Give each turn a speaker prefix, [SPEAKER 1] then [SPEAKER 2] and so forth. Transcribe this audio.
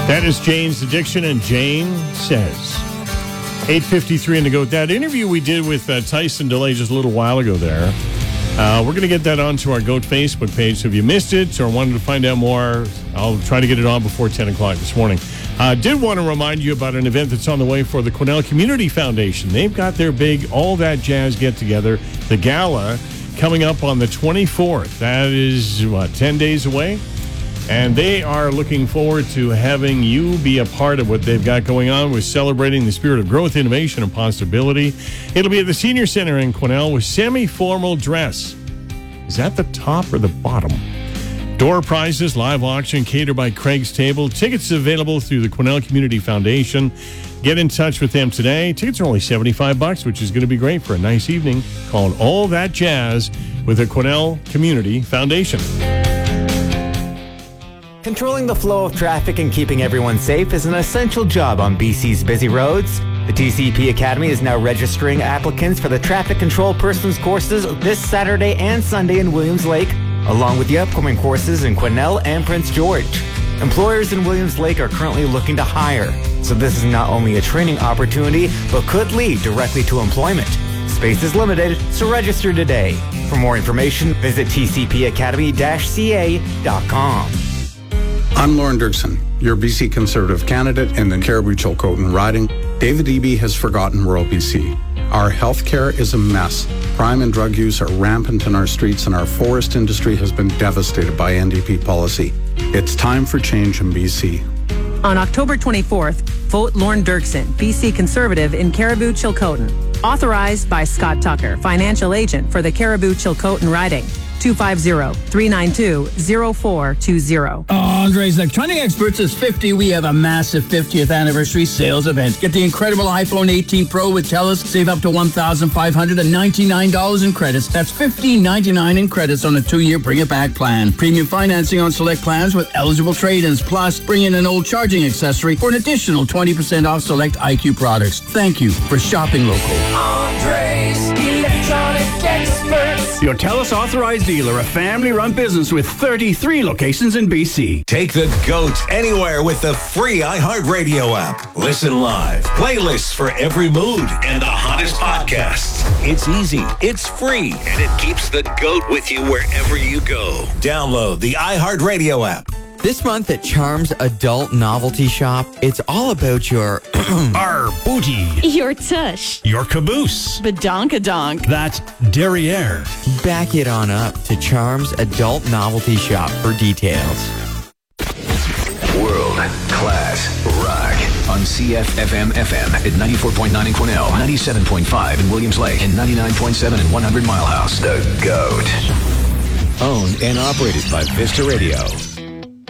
[SPEAKER 1] That is Jane's Addiction, and Jane Says. 8:53 in the GOAT. That interview we did with Tyson DeLay just a little while ago there, we're going to get that onto our GOAT Facebook page. So if you missed it or wanted to find out more, I'll try to get it on before 10 o'clock this morning. Did want to remind you about an event that's on the way for the Quesnel Community Foundation. They've got their big All That Jazz get-together, the gala, coming up on the 24th. That is, 10 days away? And they are looking forward to having you be a part of what they've got going on with celebrating the spirit of growth, innovation, and possibility. It'll be at the Senior Center in Quesnel with semi-formal dress. Is that the top or the bottom? Door prizes, live auction, catered by Craig's Table. Tickets available through the Quesnel Community Foundation. Get in touch with them today. Tickets are only $75, which is going to be great for a nice evening called All That Jazz with the Quesnel Community Foundation.
[SPEAKER 2] Controlling the flow of traffic and keeping everyone safe is an essential job on BC's busy roads. The TCP Academy is now registering applicants for the traffic control persons courses this Saturday and Sunday in Williams Lake, along with the upcoming courses in Quesnel and Prince George. Employers in Williams Lake are currently looking to hire, so this is not only a training opportunity, but could lead directly to employment. Space is limited, so register today. For more information, visit tcpacademy-ca.com.
[SPEAKER 3] I'm Lauren Dirksen, your BC Conservative candidate in the Cariboo-Chilcotin riding. David Eby has forgotten rural BC. Our healthcare is a mess. Crime and drug use are rampant in our streets, and our forest industry has been devastated by NDP policy. It's time for change in BC.
[SPEAKER 4] On October 24th, vote Lauren Dirksen, BC Conservative in Cariboo-Chilcotin. Authorized by Scott Tucker, financial agent for the Cariboo-Chilcotin riding. 250-392-0420.
[SPEAKER 5] Andre's Electronic Experts is 50. We have a massive 50th anniversary sales event. Get the incredible iPhone 18 Pro with TELUS. Save up to $1,599 in credits. That's $1,599 in credits on a 2-year Bring It Back plan. Premium financing on select plans with eligible trade-ins. Plus, bring in an old charging accessory for an additional 20% off select IQ products. Thank you for shopping local.
[SPEAKER 6] Andre's Electronic Experts.
[SPEAKER 5] Your TELUS authorized dealer, a family-run business with 33 locations in BC.
[SPEAKER 7] Take the GOAT anywhere with the free iHeartRadio app. Listen live, playlists for every mood, and the hottest podcasts. It's easy, it's free, and it keeps the GOAT with you wherever you go. Download the iHeartRadio app.
[SPEAKER 8] This month at Charms Adult Novelty Shop, it's all about your
[SPEAKER 9] our booty,
[SPEAKER 10] your tush,
[SPEAKER 9] your caboose,
[SPEAKER 10] badonkadonk,
[SPEAKER 9] that derriere.
[SPEAKER 8] Back it on up to Charms Adult Novelty Shop for details.
[SPEAKER 7] World Class Rock on CFFM FM at 94.9 in Quesnel, 97.5 in Williams Lake, and 99.7 in 100 Mile House. The GOAT. Owned and operated by Vista Radio.